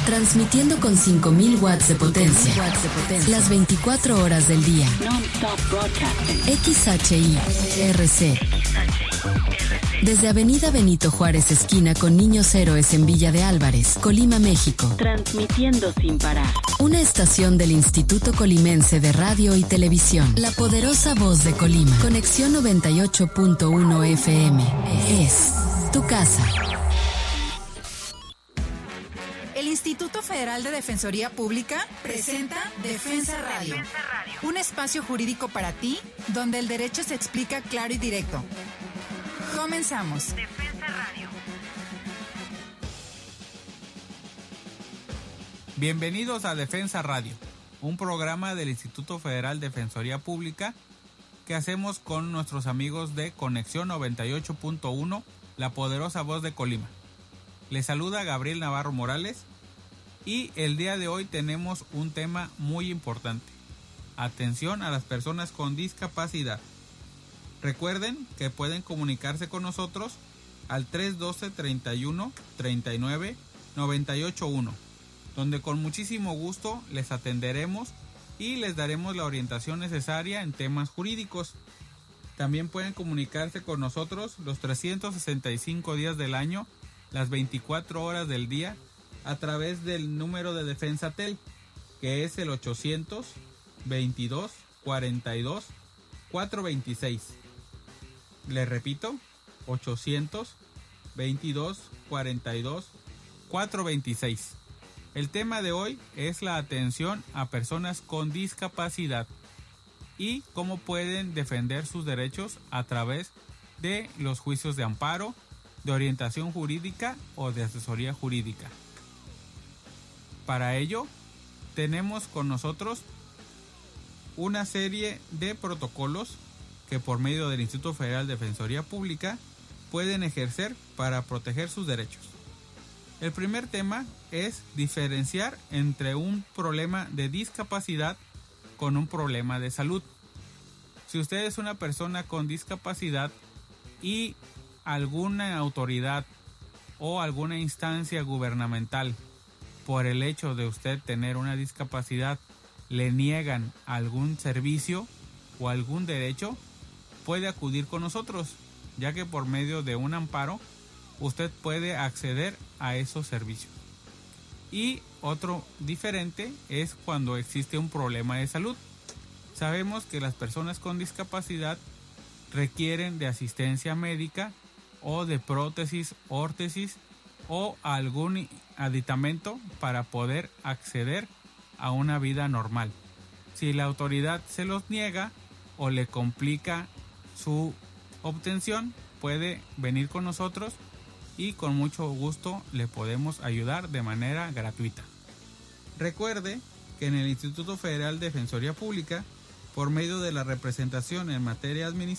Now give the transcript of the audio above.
Transmitiendo con 5000 watts de potencia. Las 24 horas del día. XHI-RC. Desde Avenida Benito Juárez, esquina con Niños Héroes en Villa de Álvarez, Colima, México. Transmitiendo sin parar. Una estación del Instituto Colimense de Radio y Televisión. La poderosa voz de Colima. Conexión 98.1 FM. Es tu casa. El Instituto Federal de Defensoría Pública presenta Defensa Radio. Un espacio jurídico para ti, donde el derecho se explica claro y directo. Comenzamos. Defensa Radio. Bienvenidos a Defensa Radio, un programa del Instituto Federal de Defensoría Pública que hacemos con nuestros amigos de Conexión 98.1, la poderosa voz de Colima. Les saluda Gabriel Navarro Morales y el día de hoy tenemos un tema muy importante. Atención a las personas con discapacidad. Recuerden que pueden comunicarse con nosotros al 312-31-39-98-1, donde con muchísimo gusto les atenderemos y les daremos la orientación necesaria en temas jurídicos. También pueden comunicarse con nosotros los 365 días del año, las 24 horas del día, a través del número de Defensatel, que es el 800-22-42-426. Les repito, 800-22-42-426. El tema de hoy es la atención a personas con discapacidad y cómo pueden defender sus derechos a través de los juicios de amparo, de orientación jurídica o de asesoría jurídica. Para ello, tenemos con nosotros una serie de protocolos que por medio del Instituto Federal de Defensoría Pública pueden ejercer para proteger sus derechos. El primer tema es diferenciar entre un problema de discapacidad con un problema de salud. Si usted es una persona con discapacidad y alguna autoridad o alguna instancia gubernamental, por el hecho de usted tener una discapacidad, le niegan algún servicio o algún derecho, puede acudir con nosotros, ya que por medio de un amparo usted puede acceder a esos servicios. Y otro diferente es cuando existe un problema de salud. Sabemos que las personas con discapacidad requieren de asistencia médica o de prótesis, órtesis o algún aditamento para poder acceder a una vida normal. Si la autoridad se los niega o le complica su obtención, puede venir con nosotros y con mucho gusto le podemos ayudar de manera gratuita. Recuerde que en el Instituto Federal de Defensoría Pública, por medio de la representación en materia administrativa,